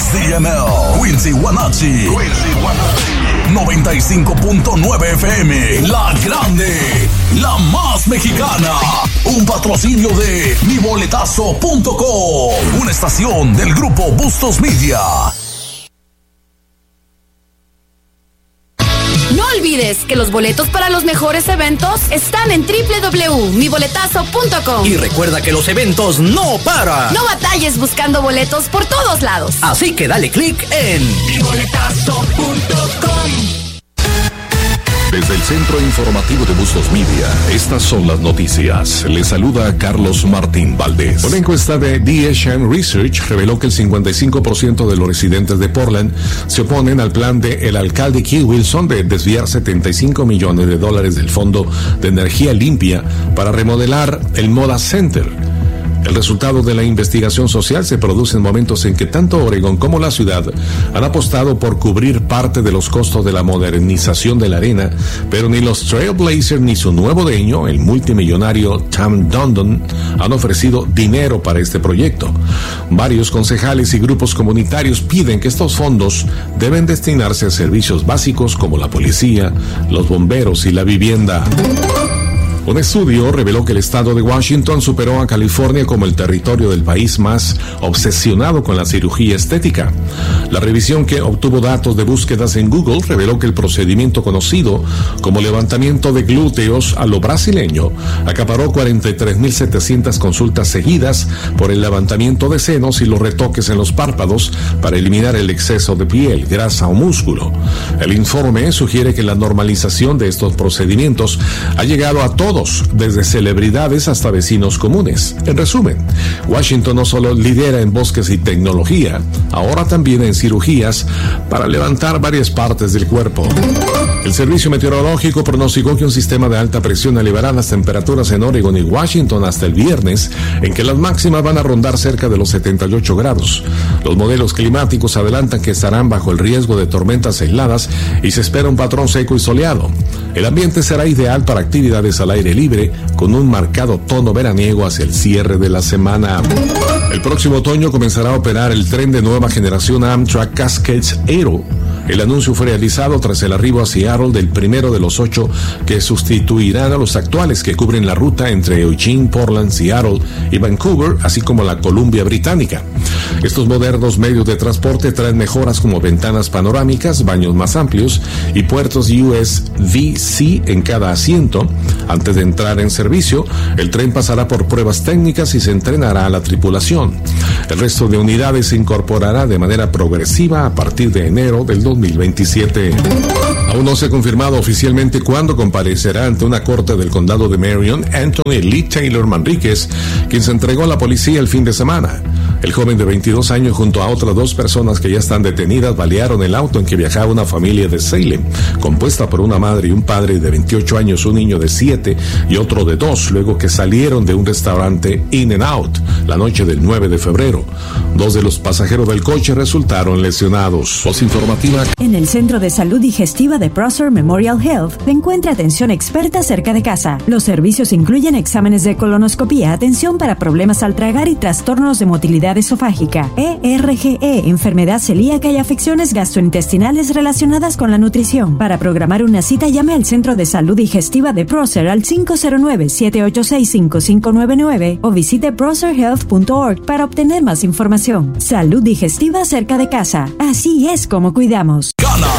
CML, Quincy Guanacci, 95.9 FM, La Grande, la más mexicana. Un patrocinio de miboletazo.com, una estación del grupo Bustos Media. No olvides que los boletos para los mejores eventos están en www.miboletazo.com. Y recuerda que los eventos no paran. No batalles buscando boletos por todos lados. Así que dale click en miboletazo.com. Desde el Centro Informativo de Bustos Media, estas son las noticias. Les saluda Carlos Martín Valdés. Una encuesta de DSM Research reveló que el 55% de los residentes de Portland se oponen al plan del alcalde Keith Wilson de desviar $75 millones del Fondo de Energía Limpia para remodelar el Moda Center. El resultado de la investigación social se produce en momentos en que tanto Oregón como la ciudad han apostado por cubrir parte de los costos de la modernización de la arena, pero ni los Trailblazers ni su nuevo dueño, el multimillonario Tom Dundon, han ofrecido dinero para este proyecto. Varios concejales y grupos comunitarios piden que estos fondos deben destinarse a servicios básicos como la policía, los bomberos y la vivienda. Un estudio reveló que el estado de Washington superó a California como el territorio del país más obsesionado con la cirugía estética. La revisión, que obtuvo datos de búsquedas en Google, reveló que el procedimiento conocido como levantamiento de glúteos a lo brasileño acaparó 43.700 consultas seguidas por el levantamiento de senos y los retoques en los párpados para eliminar el exceso de piel, grasa o músculo. El informe sugiere que la normalización de estos procedimientos ha llegado a todos, desde celebridades hasta vecinos comunes. En resumen, Washington no solo lidera en bosques y tecnología, ahora también en cirugías para levantar varias partes del cuerpo. El Servicio Meteorológico pronosticó que un sistema de alta presión elevará las temperaturas en Oregon y Washington hasta el viernes, en que las máximas van a rondar cerca de los 78 grados. Los modelos climáticos adelantan que estarán bajo el riesgo de tormentas aisladas y se espera un patrón seco y soleado. El ambiente será ideal para actividades al aire libre, con un marcado tono veraniego hacia el cierre de la semana. El próximo otoño comenzará a operar el tren de nueva generación Amtrak Cascades Aero. El anuncio fue realizado tras el arribo a Seattle del primero de los 8 que sustituirán a los actuales que cubren la ruta entre Eugene, Portland, Seattle y Vancouver, así como la Columbia Británica. Estos modernos medios de transporte traen mejoras como ventanas panorámicas, baños más amplios y puertos USB-C en cada asiento. Antes de entrar en servicio, el tren pasará por pruebas técnicas y se entrenará a la tripulación. El resto de unidades se incorporará de manera progresiva a partir de enero del 2027. Aún no se ha confirmado oficialmente cuándo comparecerá ante una corte del condado de Marion Anthony Lee Taylor Manríquez, quien se entregó a la policía el fin de semana. El joven de 22 años junto a otras 2 personas que ya están detenidas balearon el auto en que viajaba una familia de Salem, compuesta por una madre y un padre de 28 años, un niño de 7 y otro de 2, luego que salieron de un restaurante In-N-Out la noche del 9 de febrero. 2 de los pasajeros del coche resultaron lesionados. Voz informativa. En el Centro de Salud Digestiva de Prosser Memorial Health encuentra atención experta cerca de casa. Los servicios incluyen exámenes de colonoscopía, atención para problemas al tragar y trastornos de motilidad esofágica, ERGE, enfermedad celíaca y afecciones gastrointestinales relacionadas con la nutrición. Para programar una cita, llame al Centro de Salud Digestiva de Prosser al 509-786-5599 o visite prosserhealth.org para obtener más información. Salud digestiva cerca de casa. Así es como cuidamos. Gana